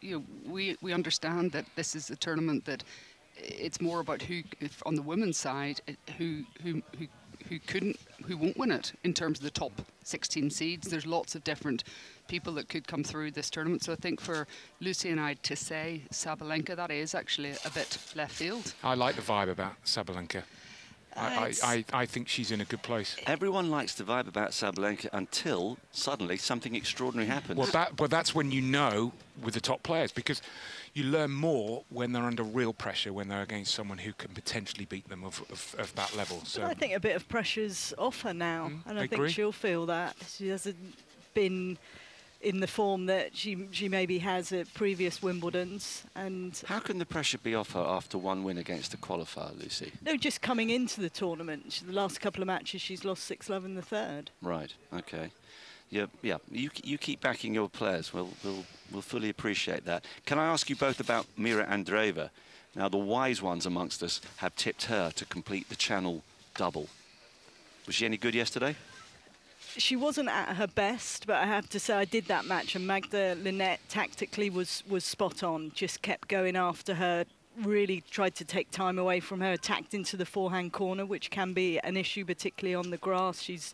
we understand that this is a tournament that it's more about who, if on the women's side, who won't win it in terms of the top 16 seeds. There's lots of different people that could come through this tournament. So I think for Lucy and I to say Sabalenka, that is actually a bit left field. I like the vibe about Sabalenka. I think she's in a good place. Everyone likes the vibe about Sabalenka until suddenly something extraordinary happens. Well, that's when you know with the top players, because you learn more when they're under real pressure, when they're against someone who can potentially beat them of that level. So I think a bit of pressure's off her now, and I think she'll feel that. She hasn't been in the form that she maybe has at previous Wimbledons. And how can the pressure be off her after one win against a qualifier, Lucy? No, just coming into the tournament. The last couple of matches, she's lost 6-love in the third. Right. Okay. Yeah. You keep backing your players. We'll fully appreciate that. Can I ask you both about Mira Andreeva? Now, the wise ones amongst us have tipped her to complete the Channel double. Was she any good yesterday? She wasn't at her best, but I have to say I did that match, and Magda Linette tactically was spot on. Just kept going after her, really tried to take time away from her, attacked into the forehand corner, which can be an issue, particularly on the grass. She's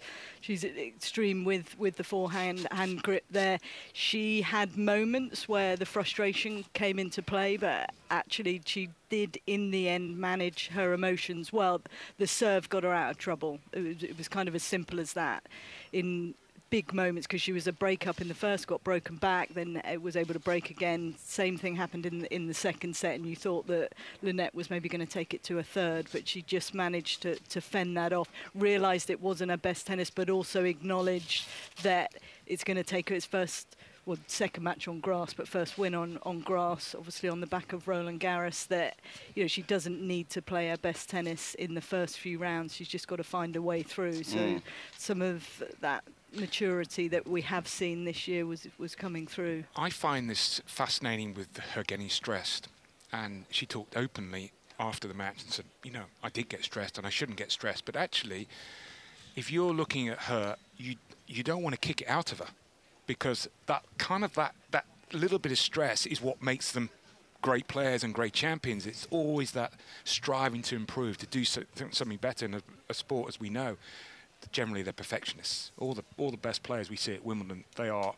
extreme with the forehand hand grip there. She had moments where the frustration came into play, but actually she did in the end manage her emotions well. The serve got her out of trouble. It was kind of as simple as that. In big moments, because she was a break-up in the first, got broken back, then it was able to break again. Same thing happened in the second set, and you thought that Linette was maybe going to take it to a third, but she just managed to fend that off, realised it wasn't her best tennis, but also acknowledged that it's going to take her its second match on grass, but first win on grass, obviously on the back of Roland Garros, that she doesn't need to play her best tennis in the first few rounds. She's just got to find a way through. So some of that maturity that we have seen this year was coming through. I find this fascinating with her getting stressed, and she talked openly after the match and said, I did get stressed and I shouldn't get stressed, but actually if you're looking at her, you don't want to kick it out of her, because that little bit of stress is what makes them great players and great champions. It's always that striving to improve, to do something better in a sport, as we know. Generally, they're perfectionists. All the best players we see at Wimbledon, they are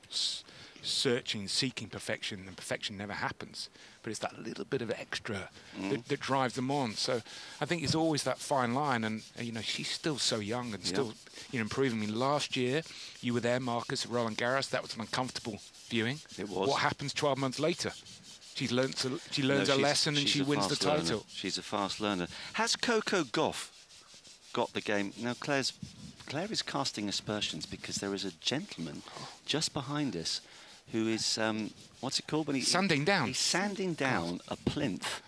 seeking perfection, and perfection never happens. But it's that little bit of extra that drives them on. So I think it's always that fine line. And she's still so young and still improving. I mean, last year you were there, Marcus, at Roland Garros. That was an uncomfortable viewing. It was. What happens 12 months later? She learns a lesson and she wins the title. She's a fast learner. Has Coco Gauff got the game? Now, Claire is casting aspersions because there is a gentleman just behind us who is, what's it called? Sanding down. He's sanding down a plinth.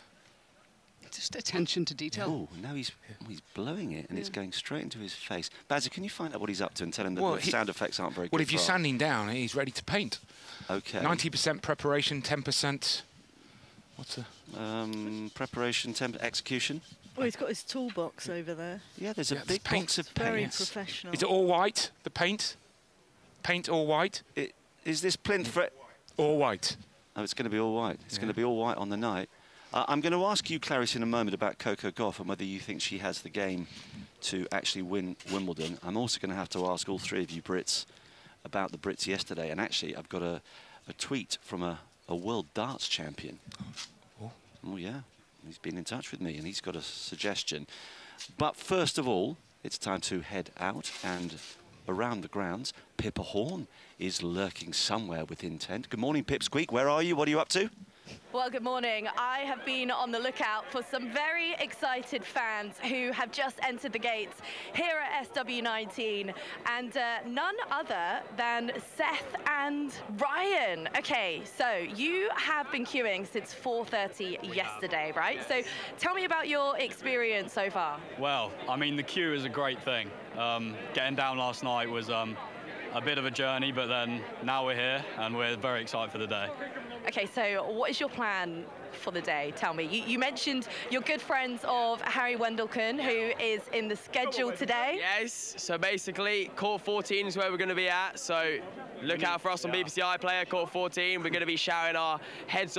Just attention to detail. Oh, now he's blowing it and it's going straight into his face. Bazzi, can you find out what he's up to and tell him that the sound effects aren't very good? Well, if you're sanding down, he's ready to paint. Okay. 90% preparation, 10%... What's the... preparation, execution. Well, he's got his toolbox over there. Yeah, there's a big box of paint. Very professional. Is it all white, the paint? Paint all white? Is this plinth for... All white. Oh, it's going to be all white. It's going to be all white on the night. I'm going to ask you, Clarice, in a moment about Coco Gauff and whether you think she has the game to actually win Wimbledon. I'm also going to have to ask all three of you Brits about the Brits yesterday. And actually, I've got a tweet from a world darts champion. Oh, yeah. He's been in touch with me and he's got a suggestion. But first of all, it's time to head out and around the grounds. Pippa Horn is lurking somewhere within 10. Good morning, Pip Squeak. Where are you? What are you up to? Well, good morning. I have been on the lookout for some very excited fans who have just entered the gates here at SW19, and none other than Seth and Ryan. Okay, so you have been queuing since 4:30 yesterday, right? So tell me about your experience so far. Well, I mean, the queue is a great thing. Getting down last night was a bit of a journey, but then now we're here and we're very excited for the day. Okay, so what is your plan for the day? Tell me. You mentioned you're good friends of Harry Wendelken, who is in the schedule today. Yes, so basically court 14 is where we're going to be at, so look out for us on BBC iPlayer, court 14. We're going to be shouting our heads